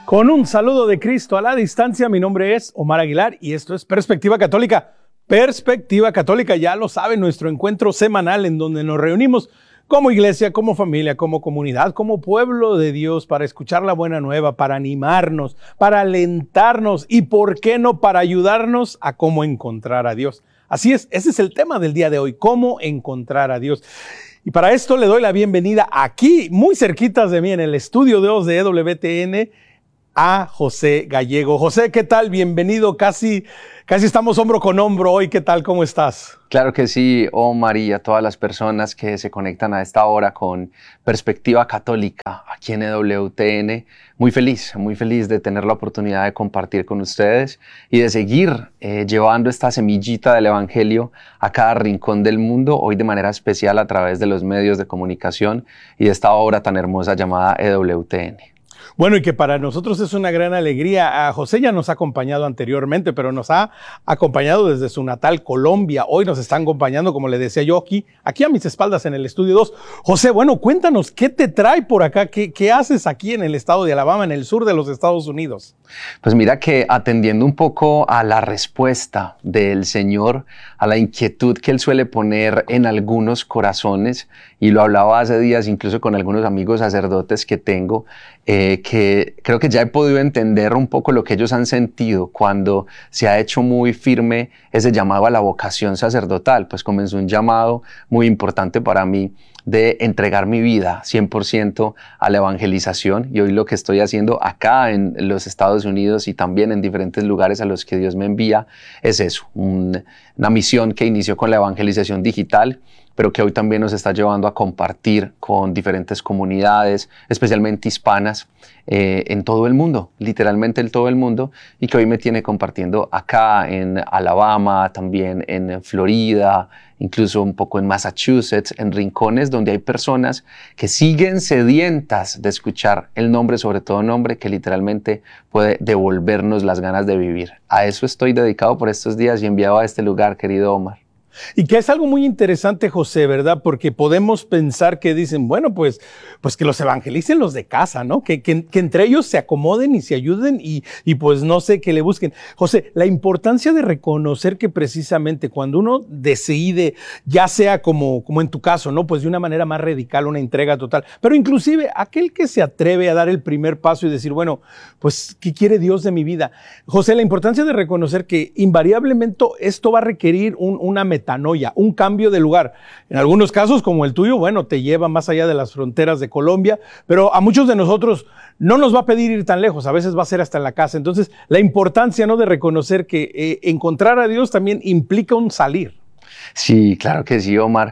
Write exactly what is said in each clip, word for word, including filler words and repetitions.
Con un saludo de Cristo a la distancia, mi nombre es Omar Aguilar y esto es Perspectiva Católica. Perspectiva Católica, ya lo saben, nuestro encuentro semanal en donde nos reunimos como iglesia, como familia, como comunidad, como pueblo de Dios para escuchar la buena nueva, para animarnos, para alentarnos y, ¿por qué no?, para ayudarnos a cómo encontrar a Dios. Así es, ese es el tema del día de hoy, cómo encontrar a Dios. Y para esto le doy la bienvenida aquí, muy cerquitas de mí, en el estudio dos de E W T N, a José Gallego. José, ¿qué tal? Bienvenido, casi, casi estamos hombro con hombro hoy. ¿Qué tal? ¿Cómo estás? Claro que sí, Omar, y a todas las personas que se conectan a esta hora con Perspectiva Católica aquí en E W T N. Muy feliz, muy feliz de tener la oportunidad de compartir con ustedes y de seguir eh, llevando esta semillita del Evangelio a cada rincón del mundo, hoy de manera especial a través de los medios de comunicación y de esta obra tan hermosa llamada E W T N. Bueno, y que para nosotros es una gran alegría. A José ya nos ha acompañado anteriormente, pero nos ha acompañado desde su natal Colombia. Hoy nos están acompañando, como le decía yo, aquí, aquí a mis espaldas en el estudio dos. José, bueno, cuéntanos, ¿qué te trae por acá? ¿Qué, qué haces aquí en el estado de Alabama, en el sur de los Estados Unidos? Pues mira que atendiendo un poco a la respuesta del Señor, a la inquietud que Él suele poner en algunos corazones, y lo hablaba hace días incluso con algunos amigos sacerdotes que tengo, eh, que creo que ya he podido entender un poco lo que ellos han sentido cuando se ha hecho muy firme ese llamado a la vocación sacerdotal. Pues comenzó un llamado muy importante para mí de entregar mi vida cien por ciento a la evangelización, y hoy lo que estoy haciendo acá en los Estados Unidos y también en diferentes lugares a los que Dios me envía es eso, un, una misión que inició con la evangelización digital, pero que hoy también nos está llevando a compartir con diferentes comunidades, especialmente hispanas, eh, en todo el mundo, literalmente en todo el mundo, y que hoy me tiene compartiendo acá en Alabama, también en Florida, incluso un poco en Massachusetts, en rincones donde hay personas que siguen sedientas de escuchar el nombre, sobre todo nombre que literalmente puede devolvernos las ganas de vivir. A eso estoy dedicado por estos días y enviado a este lugar, querido Omar. Y que es algo muy interesante, José, ¿verdad? Porque podemos pensar que dicen, bueno, pues, pues que los evangelicen los de casa, ¿no? Que, que, que entre ellos se acomoden y se ayuden y, y pues no sé, que le busquen. José, la importancia de reconocer que precisamente cuando uno decide, ya sea como, como en tu caso, ¿no? Pues de una manera más radical, una entrega total, pero inclusive aquel que se atreve a dar el primer paso y decir, bueno, pues, ¿qué quiere Dios de mi vida? José, la importancia de reconocer que invariablemente esto va a requerir un, una metodología, metanoia, un cambio de lugar. En algunos casos, como el tuyo, bueno, te lleva más allá de las fronteras de Colombia, pero a muchos de nosotros no nos va a pedir ir tan lejos, a veces va a ser hasta en la casa. Entonces, la importancia, ¿no?, de reconocer que eh, encontrar a Dios también implica un salir. Sí, claro que sí, Omar.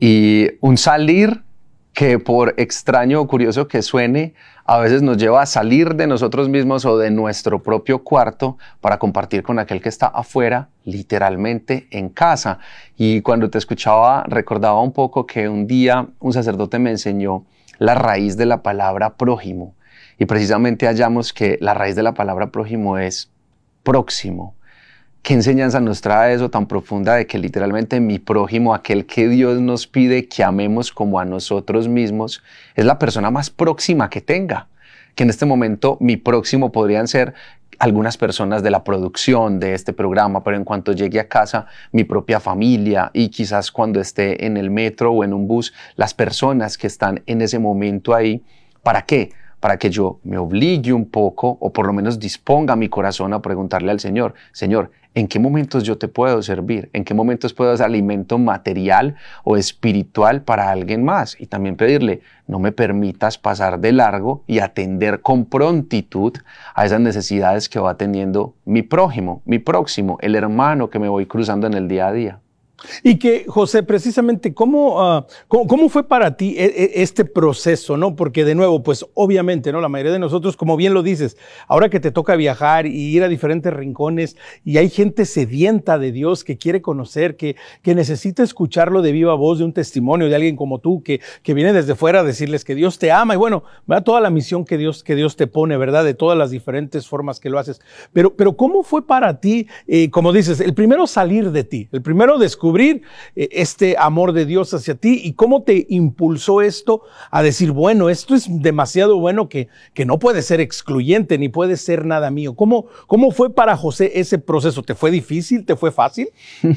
Y un salir que, por extraño o curioso que suene, a veces nos lleva a salir de nosotros mismos o de nuestro propio cuarto para compartir con aquel que está afuera, literalmente en casa. Y cuando te escuchaba, recordaba un poco que un día un sacerdote me enseñó la raíz de la palabra prójimo. Y precisamente hallamos que la raíz de la palabra prójimo es próximo. ¿Qué enseñanza nos trae eso tan profunda de que literalmente mi prójimo, aquel que Dios nos pide que amemos como a nosotros mismos, es la persona más próxima que tenga? Que en este momento mi próximo podrían ser algunas personas de la producción de este programa, pero en cuanto llegue a casa, mi propia familia, y quizás cuando esté en el metro o en un bus, las personas que están en ese momento ahí. ¿Para qué? Para que yo me obligue un poco, o por lo menos disponga mi corazón a preguntarle al Señor, Señor, ¿en qué momentos yo te puedo servir? ¿En qué momentos puedo ser alimento material o espiritual para alguien más? Y también pedirle, no me permitas pasar de largo y atender con prontitud a esas necesidades que va teniendo mi prójimo, mi próximo, el hermano que me voy cruzando en el día a día. Y que, José, precisamente, ¿cómo, uh, cómo, cómo fue para ti este proceso, ¿no? Porque, de nuevo, pues, obviamente, ¿no?, la mayoría de nosotros, como bien lo dices, ahora que te toca viajar y ir a diferentes rincones y hay gente sedienta de Dios que quiere conocer, que, que necesita escucharlo de viva voz, de un testimonio de alguien como tú, que, que viene desde fuera a decirles que Dios te ama y, bueno, ¿verdad?, toda la misión que Dios, que Dios te pone, ¿verdad?, de todas las diferentes formas que lo haces. Pero, pero ¿cómo fue para ti, eh, como dices, el primero salir de ti, el primero descubrir descubrir eh, este amor de Dios hacia ti y cómo te impulsó esto a decir, bueno, esto es demasiado bueno que, que no puede ser excluyente ni puede ser nada mío. ¿Cómo, cómo fue para José ese proceso? ¿Te fue difícil? ¿Te fue fácil?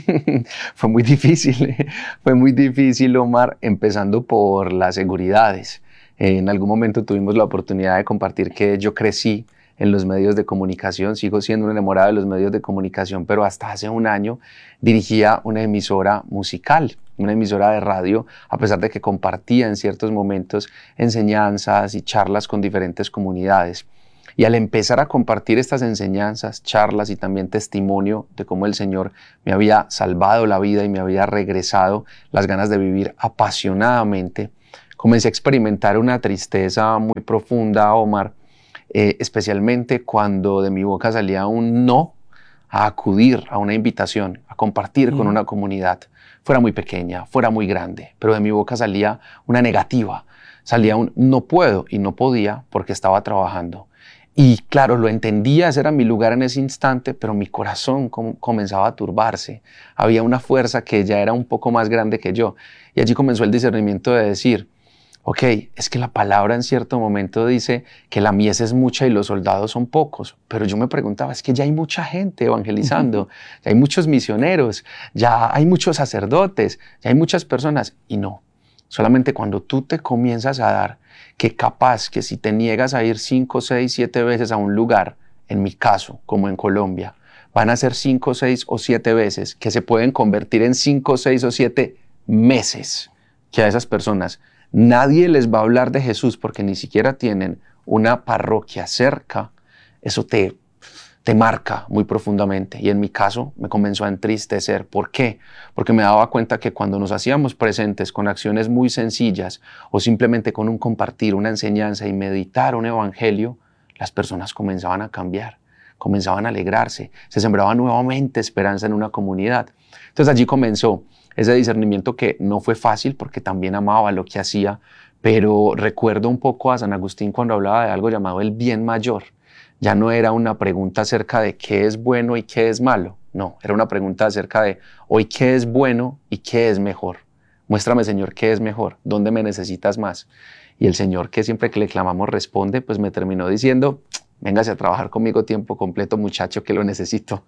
Fue muy difícil, fue muy difícil, Omar, empezando por las seguridades. Eh, en algún momento tuvimos la oportunidad de compartir que yo crecí en los medios de comunicación, sigo siendo un enamorado de los medios de comunicación, pero hasta hace un año dirigía una emisora musical, una emisora de radio, a pesar de que compartía en ciertos momentos enseñanzas y charlas con diferentes comunidades. Y al empezar a compartir estas enseñanzas, charlas y también testimonio de cómo el Señor me había salvado la vida y me había regresado las ganas de vivir apasionadamente, comencé a experimentar una tristeza muy profunda, Omar, eh, especialmente cuando de mi boca salía un no a acudir a una invitación, a compartir mm. con una comunidad, fuera muy pequeña, fuera muy grande, pero de mi boca salía una negativa, salía un no puedo y no podía porque estaba trabajando. Y claro, lo entendía, ese era mi lugar en ese instante, pero mi corazón com- comenzaba a turbarse. Había una fuerza que ya era un poco más grande que yo. Y allí comenzó el discernimiento de decir, ok, es que la palabra en cierto momento dice que la mies es mucha y los soldados son pocos, pero yo me preguntaba, es que ya hay mucha gente evangelizando, ya hay muchos misioneros, ya hay muchos sacerdotes, ya hay muchas personas, y no, solamente cuando tú te comienzas a dar que capaz que si te niegas a ir cinco, seis, siete veces a un lugar, en mi caso, como en Colombia, van a ser cinco, seis o siete veces que se pueden convertir en cinco, seis o siete meses que a esas personas nadie les va a hablar de Jesús porque ni siquiera tienen una parroquia cerca, eso te, te marca muy profundamente. Y en mi caso me comenzó a entristecer. ¿Por qué? Porque me daba cuenta que cuando nos hacíamos presentes con acciones muy sencillas o simplemente con un compartir, una enseñanza y meditar un evangelio, las personas comenzaban a cambiar, comenzaban a alegrarse, se sembraba nuevamente esperanza en una comunidad. Entonces allí comenzó ese discernimiento que no fue fácil porque también amaba lo que hacía, pero recuerdo un poco a San Agustín cuando hablaba de algo llamado el bien mayor. Ya no era una pregunta acerca de qué es bueno y qué es malo, no, era una pregunta acerca de hoy qué es bueno y qué es mejor. Muéstrame, Señor, qué es mejor, dónde me necesitas más. Y el Señor, que siempre que le clamamos responde, pues me terminó diciendo, véngase a trabajar conmigo tiempo completo, muchacho, que lo necesito.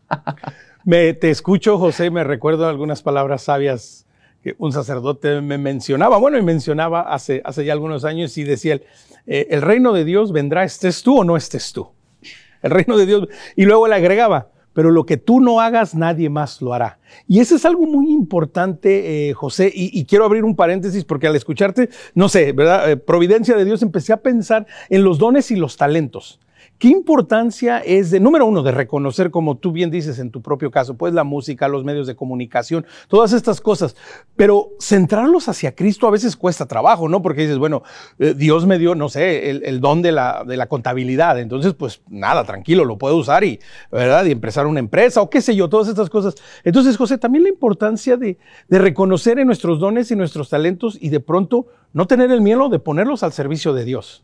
Me, te escucho, José, me recuerdo algunas palabras sabias que un sacerdote me mencionaba, bueno, y mencionaba hace, hace ya algunos años y decía, el, eh, el reino de Dios vendrá, estés tú o no estés tú. El reino de Dios, y luego le agregaba, pero lo que tú no hagas, nadie más lo hará. Y eso es algo muy importante, eh, José, y, y quiero abrir un paréntesis porque al escucharte, no sé, ¿verdad? Eh, providencia de Dios, empecé a pensar en los dones y los talentos. ¿Qué importancia es de, número uno, de reconocer, como tú bien dices en tu propio caso, pues la música, los medios de comunicación, todas estas cosas, pero centrarlos hacia Cristo a veces cuesta trabajo, ¿no? Porque dices, bueno, eh, Dios me dio, no sé, el, el don de la, de la contabilidad, entonces pues nada, tranquilo, lo puedo usar y, ¿verdad? Y empezar una empresa o qué sé yo, todas estas cosas. Entonces, José, también la importancia de, de reconocer en nuestros dones y nuestros talentos y de pronto no tener el miedo de ponerlos al servicio de Dios.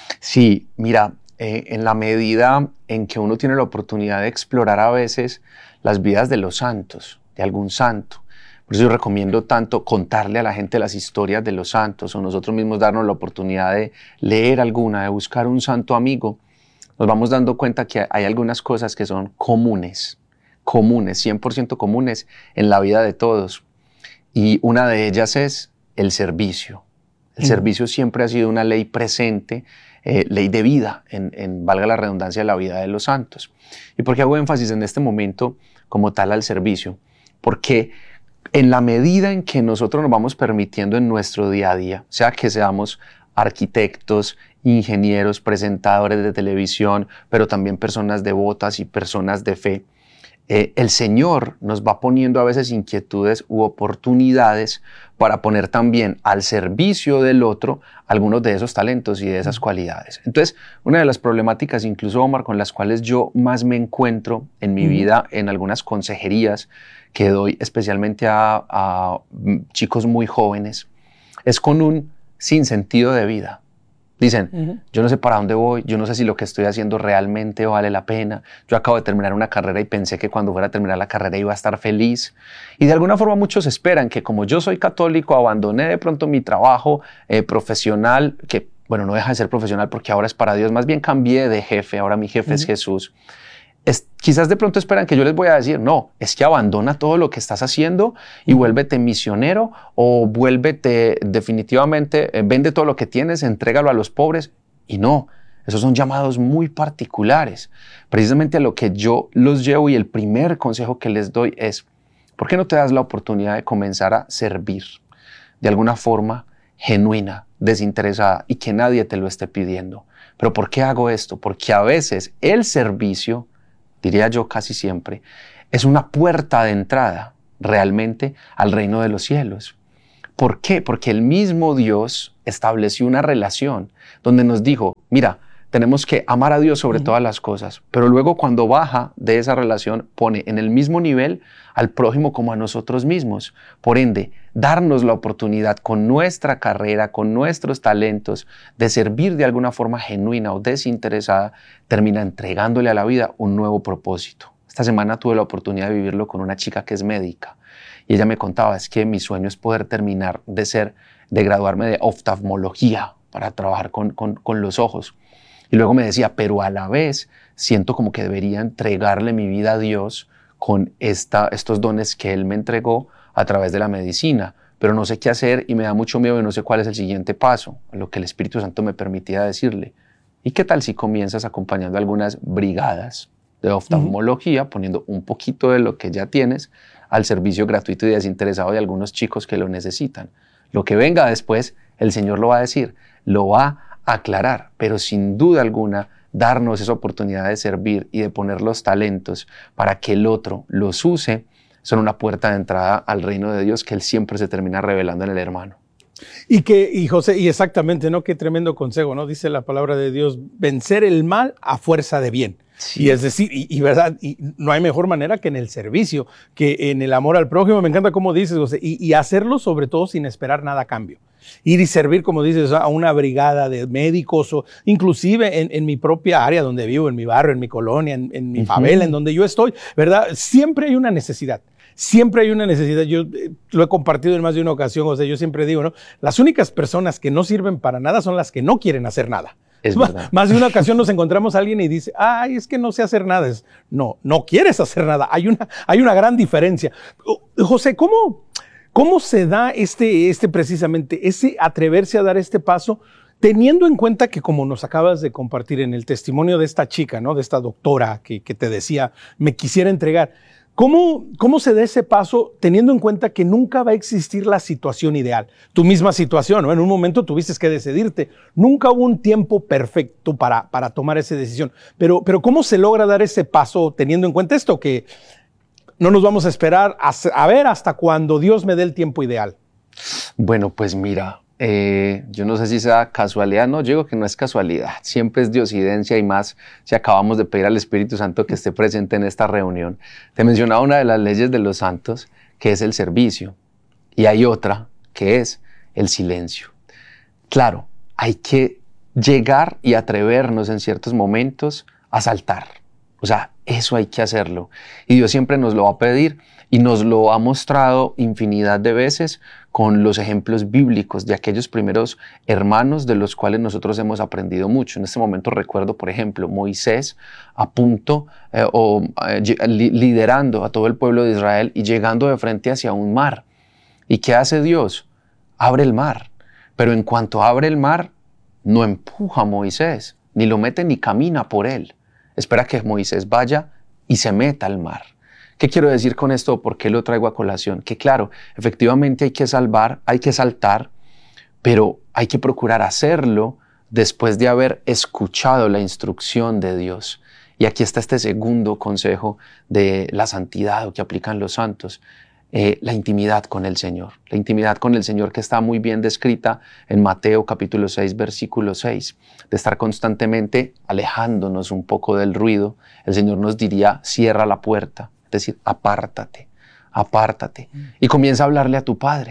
Sí, mira, Eh, en la medida en que uno tiene la oportunidad de explorar a veces las vidas de los santos, de algún santo. Por eso yo recomiendo tanto contarle a la gente las historias de los santos o nosotros mismos darnos la oportunidad de leer alguna, de buscar un santo amigo. Nos vamos dando cuenta que hay algunas cosas que son comunes, comunes, cien por ciento comunes en la vida de todos. Y una de ellas es el servicio. El mm. servicio siempre ha sido una ley presente, Eh, ley de vida, en, en, valga la redundancia, de la vida de los santos. ¿Y por qué hago énfasis en este momento como tal al servicio? Porque en la medida en que nosotros nos vamos permitiendo en nuestro día a día, sea que seamos arquitectos, ingenieros, presentadores de televisión, pero también personas devotas y personas de fe, eh, el Señor nos va poniendo a veces inquietudes u oportunidades para poner también al servicio del otro algunos de esos talentos y de esas cualidades. Entonces, una de las problemáticas, incluso, Omar, con las cuales yo más me encuentro en mi uh-huh. vida, en algunas consejerías que doy especialmente a, a chicos muy jóvenes, es con un sinsentido de vida. Dicen, Ujú. yo no sé para dónde voy, yo no sé si lo que estoy haciendo realmente vale la pena. Yo acabo de terminar una carrera y pensé que cuando fuera a terminar la carrera iba a estar feliz. Y de alguna forma muchos esperan que como yo soy católico, abandoné de pronto mi trabajo eh, profesional, que bueno, no deja de ser profesional porque ahora es para Dios, más bien cambié de jefe, ahora mi jefe uh-huh. es Jesús. Es, quizás de pronto esperan que yo les voy a decir, no, es que abandona todo lo que estás haciendo y uh-huh. vuélvete misionero o vuélvete definitivamente, eh, vende todo lo que tienes, entrégalo a los pobres. Y no, esos son llamados muy particulares. Precisamente a lo que yo los llevo y el primer consejo que les doy es, ¿por qué no te das la oportunidad de comenzar a servir de alguna forma genuina, desinteresada y que nadie te lo esté pidiendo? ¿Pero por qué hago esto? Porque a veces el servicio, diría yo casi siempre, es una puerta de entrada realmente al reino de los cielos. ¿Por qué? Porque el mismo Dios estableció una relación donde nos dijo, mira, tenemos que amar a Dios sobre uh-huh. todas las cosas, pero luego cuando baja de esa relación pone en el mismo nivel al prójimo como a nosotros mismos. Por ende, darnos la oportunidad con nuestra carrera, con nuestros talentos, de servir de alguna forma genuina o desinteresada, termina entregándole a la vida un nuevo propósito. Esta semana tuve la oportunidad de vivirlo con una chica que es médica y ella me contaba, es que mi sueño es poder terminar de ser, de graduarme de oftalmología para trabajar con, con, con los ojos. Y luego me decía, pero a la vez siento como que debería entregarle mi vida a Dios con esta, estos dones que Él me entregó a través de la medicina, pero no sé qué hacer y me da mucho miedo y no sé cuál es el siguiente paso, lo que el Espíritu Santo me permitía decirle. ¿Y qué tal si comienzas acompañando algunas brigadas de oftalmología, uh-huh. poniendo un poquito de lo que ya tienes al servicio gratuito y desinteresado de algunos chicos que lo necesitan? Lo que venga después, el Señor lo va a decir, lo va a aclarar, pero sin duda alguna, darnos esa oportunidad de servir y de poner los talentos para que el otro los use, son una puerta de entrada al reino de Dios que Él siempre se termina revelando en el hermano. Y que, y José, y exactamente, ¿no? Qué tremendo consejo, ¿no? Dice la palabra de Dios, vencer el mal a fuerza de bien. Sí. Y es decir, y, y verdad, y no hay mejor manera que en el servicio, que en el amor al prójimo. Me encanta cómo dices, José, y, y hacerlo sobre todo sin esperar nada a cambio. Ir y servir, como dices, a una brigada de médicos o inclusive en, en mi propia área donde vivo, en mi barrio, en mi colonia, en, en mi uh-huh. favela, en donde yo estoy, ¿verdad? Siempre hay una necesidad. Siempre hay una necesidad. Yo eh, lo he compartido en más de una ocasión, José. Yo siempre digo, ¿no? Las únicas personas que no sirven para nada son las que no quieren hacer nada. Es verdad. Más de una ocasión nos encontramos a alguien y dice, ay, es que no sé hacer nada. Es, no, no quieres hacer nada. Hay una, hay una gran diferencia. José, ¿cómo, cómo se da este, este precisamente, ese atreverse a dar este paso, teniendo en cuenta que, como nos acabas de compartir en el testimonio de esta chica, ¿no? De esta doctora que, que te decía, me quisiera entregar? ¿Cómo, ¿Cómo se da ese paso teniendo en cuenta que nunca va a existir la situación ideal? Tu misma situación, ¿no? En un momento tuviste que decidirte. Nunca hubo un tiempo perfecto para, para tomar esa decisión. Pero, pero ¿cómo se logra dar ese paso teniendo en cuenta esto? Que no nos vamos a esperar a, a ver hasta cuando Dios me dé el tiempo ideal. Bueno, pues mira, eh, yo no sé si sea casualidad. No, yo digo que no es casualidad. Siempre es diosidencia y más si acabamos de pedir al Espíritu Santo que esté presente en esta reunión. Te mencionaba una de las leyes de los santos, que es el servicio. Y hay otra, que es el silencio. Claro, hay que llegar y atrevernos en ciertos momentos a saltar. O sea, eso hay que hacerlo. Y Dios siempre nos lo va a pedir y nos lo ha mostrado infinidad de veces con los ejemplos bíblicos de aquellos primeros hermanos de los cuales nosotros hemos aprendido mucho. En este momento recuerdo, por ejemplo, Moisés a punto eh, o eh, liderando a todo el pueblo de Israel y llegando de frente hacia un mar. ¿Y qué hace Dios? Abre el mar. Pero en cuanto abre el mar, no empuja a Moisés, ni lo mete ni camina por él. Espera que Moisés vaya y se meta al mar. ¿Qué quiero decir con esto? ¿Por qué lo traigo a colación? Que claro, efectivamente hay que salvar, hay que saltar, pero hay que procurar hacerlo después de haber escuchado la instrucción de Dios. Y aquí está este segundo consejo de la santidad o que aplican los santos. Eh, la intimidad con el Señor. La intimidad con el Señor que está muy bien descrita en Mateo capítulo seis, versículo seis. De estar constantemente alejándonos un poco del ruido. El Señor nos diría, cierra la puerta. Es decir, apártate, apártate. Mm. Y comienza a hablarle a tu Padre.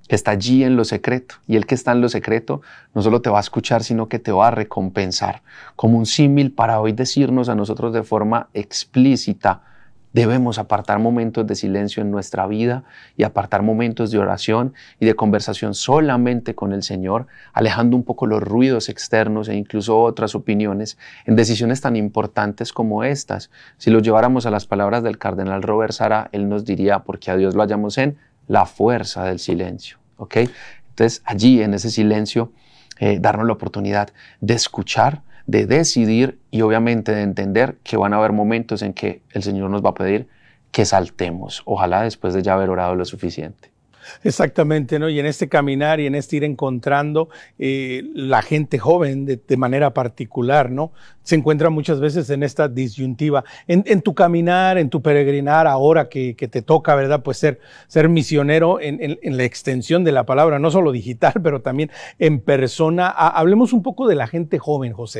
que está allí en lo secreto. Y el que está en lo secreto no solo te va a escuchar, sino que te va a recompensar. Como un símil para hoy decirnos a nosotros de forma explícita, debemos apartar momentos de silencio en nuestra vida y apartar momentos de oración y de conversación solamente con el Señor, alejando un poco los ruidos externos e incluso otras opiniones en decisiones tan importantes como estas. Si lo lleváramos a las palabras del cardenal Robert Sará, él nos diría, porque a Dios lo hallamos en la fuerza del silencio, ¿ok? Entonces allí en ese silencio eh, darnos la oportunidad de escuchar, de decidir y obviamente de entender que van a haber momentos en que el Señor nos va a pedir que saltemos, ojalá después de ya haber orado lo suficiente. Exactamente, ¿no? Y en este caminar y en este ir encontrando eh, la gente joven de, de manera particular, ¿no? Se encuentra muchas veces en esta disyuntiva. En, en tu caminar, en tu peregrinar, ahora que, que te toca, ¿verdad? Pues ser, ser misionero en, en, en la extensión de la palabra, no solo digital, pero también en persona. Ha, hablemos un poco de la gente joven, José.